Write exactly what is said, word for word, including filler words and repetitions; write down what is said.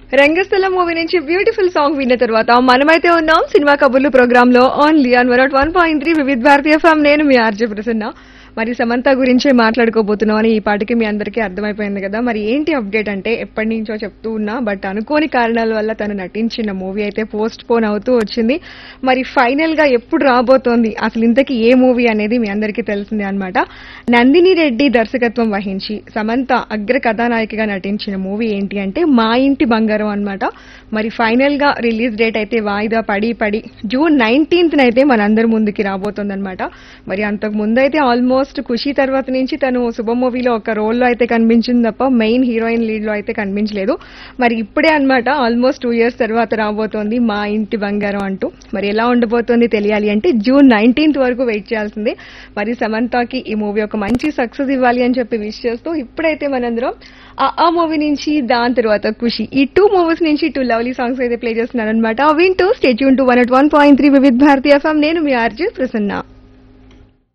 రంగస్థలం movie నుంచి beautiful song విన్న తర్వాత మనమైతే ఉన్నాం సినిమా కబుర్లు ప్రోగ్రామ్ లో only on one one point three వివిధ భారతీయ ఫ్యామ్. నేను మీ ఆర్జే ప్రసన్న. మరి సమంత గురించే మాట్లాడుకోబోతున్నాం అని ఈ పాటికి మీ అందరికీ అర్థమైపోయింది కదా. మరి ఏంటి అప్డేట్ అంటే ఎప్పటి నుంచో చెప్తూ ఉన్నా, బట్ అనుకోని కారణాల వల్ల తను నటించిన మూవీ అయితే పోస్ట్ పోన్ అవుతూ వచ్చింది. మరి ఫైనల్ గా ఎప్పుడు రాబోతోంది, అసలు ఇంతకీ ఏ మూవీ అనేది మీ అందరికీ తెలిసిందే అనమాట. నందిని రెడ్డి దర్శకత్వం వహించి సమంత అగ్ర కథానాయికగా నటించిన మూవీ ఏంటి అంటే మా ఇంటి బంగారం అన్నమాట. మరి ఫైనల్ గా రిలీజ్ డేట్ అయితే వాయిదా పడి పడి జూన్ నైన్టీన్త్ అయితే మనందరి ముందుకి రాబోతుంది అనమాట. మరి అంతకు ముందు అయితే ఆల్మోస్ట్ ఖుషి తర్వాత నుంచి తను శుభ మూవీలో ఒక రోల్ లో అయితే కనిపించింది తప్ప మెయిన్ హీరోయిన్ లీడ్ లో అయితే కనిపించలేదు. మరి ఇప్పుడే అన్నమాట ఆల్మోస్ట్ టూ ఇయర్స్ తర్వాత రాబోతోంది మా ఇంటి బంగారం అంటూ. మరి ఎలా ఉండబోతోంది తెలియాలి అంటే జూన్ నైన్టీన్త్ వరకు వెయిట్ చేయాల్సిందే. మరి సమంతకి ఈ మూవీ ఒక మంచి సక్సెస్ ఇవ్వాలి అని చెప్పి విష్ చేస్తూ ఇప్పుడైతే మనందరం ఆ మూవీ నుంచి, దాని తర్వాత ఖుషి, ఈ టూ మూవీస్ నుంచి టూ లవ్లీ సాంగ్స్ అయితే ప్లే చేస్తున్నాను అనమాట. వింటూ stay tune to one at one point three వివిధ భారతీయ ఎఫ్ఎం. నేను మీ ఆర్జే ప్రసన్న.